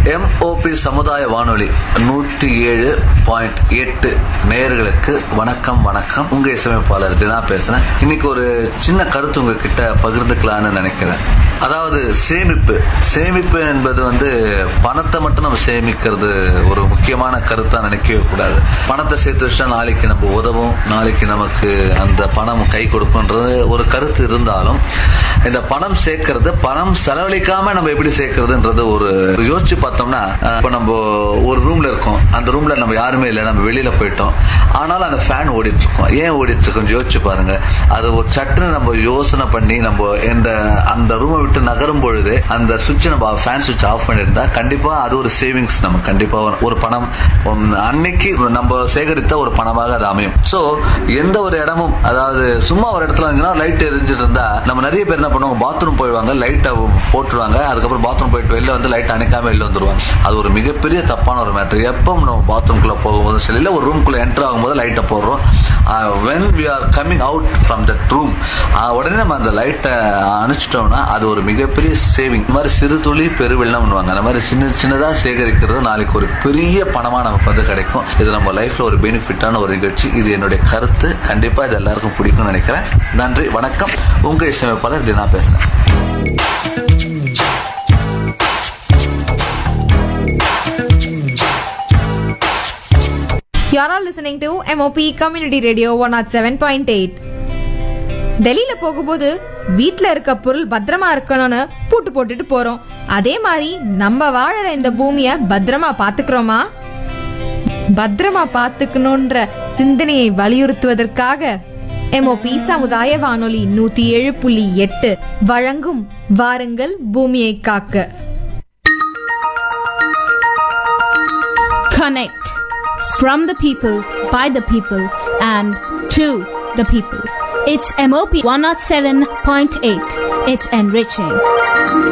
MOP சமுதாய வானொலி 107.8 நேயர்களுக்கு வணக்கம். உங்க இசையமைப்பாளர் தினா பேசுறேன். இன்னைக்கு ஒரு சின்ன கருத்து உங்ககிட்ட பகிர்ந்துக்கலான்னு நினைக்கிறேன். அதாவது சேமிப்பு என்பது பணத்தை மட்டும் நம்ம சேமிக்கிறது ஒரு முக்கியமான கருத்தா நினைக்கவே கூடாது. பணத்தை சேர்த்து வச்சா நாளைக்கு நம்ம உதவும், நாளைக்கு நமக்கு அந்த பணம் கை கொடுக்கும்ன்றது ஒரு கருத்து இருந்தாலும், இந்த பணம் சேர்க்கறது, பணம் செலவழிக்காம நம்ம எப்படி சேர்க்கறதுன்றது ஒரு யோசிச்சு பார்த்தோம்னா, இப்ப நம்ம ஒரு ரூம்ல இருக்கோம், அந்த ரூம்ல நம்ம யாருமே இல்லை, நம்ம வெளியில போயிட்டோம், ஆனாலும் அந்த ஃபேன் ஓடிட்டு இருக்கோம். ஏன் ஓடிட்டு இருக்கோம் யோசிச்சு பாருங்க. அது ஒரு சட்டுன்னு நம்ம யோசனை பண்ணி நம்ம அந்த ரூமை விட்டு நகரும் பொழுது அந்த சுவிட்ச், நம்ம ஃபேன் சுவிட்ச் ஆஃப் பண்ணிருந்தா கண்டிப்பா அது ஒரு சேவிங்ஸ். நம்ம கண்டிப்பா ஒரு பணம் அன்னைக்கு நம்ம சேகரித்த ஒரு பணமாக அது அமையும். சோ எந்த ஒரு இடமும், அதாவது சும்மா ஒரு இடத்துல லைட் எரிஞ்சிட்டு இருந்தா நம்ம நிறைய பேர் என்ன பண்ணுவாங்க, பாத்ரூம் போயிடுவாங்க, லைட்டை போட்டுருவாங்க, அதுக்கப்புறம் பாத்ரூம் போயிட்டு வெளில லைட் அணைக்காம வெளில வந்துருவாங்க. அது ஒரு மிகப்பெரிய தப்பான ஒரு மேட்டர். எப்போ நம்ம பாத்ரூம்குள்ள போகும்போது சரி, இல்ல ஒரு ரூம்குள்ள என்டர் ஆகும்போது லைட்டை போடுறோம். when we are coming out from that room, உடனே நம்ம அந்த லைட்டை அணைச்சிட்டோம்னா அது ஒரு மிகப்பெரிய சேவிங். இந்த மாதிரி சிறு துளி பெருவெள்ளம் பண்ணுவாங்க. அந்த மாதிரி சின்னதா சேகரிக்கிறது நாளைக்கு ஒரு பெரிய பணமா நமக்கு கிடைக்கும். இது நம்ம லைஃப்ல ஒரு பெனிஃபிட்டான ஒரு நிகழ்ச்சி. இது என்னுடைய கருத்து. கண்டிப்பா இது எல்லாருக்கும் பிடிக்கும்னு நினைக்கிறேன். நன்றி, வணக்கம். உங்க இசையமைப்பாளர் தினா பேசுறேன். You're all listening to MOP Community Radio 107.8. வெளியில போகும்போது வீட்ல இருக்க பொருள் பத்திரமா இருக்கணும்னு பூட்டு போட்டுட்டு போறோம். அதே மாதிரி நம்ம வாழற இந்த பூமிய பத்திரமா பாத்துக்கிறோமா? பத்திரமா பாத்துக்கணும்ன்ற சிந்தனையை வலியுறுத்துவதற்காக MOP சமுதாய வானொலி 107.8 வழங்கும் வாருங்கள் பூமியை காக்க. Connect from the people, by the people, and to the people. It's MOP 107.8. It's enriching.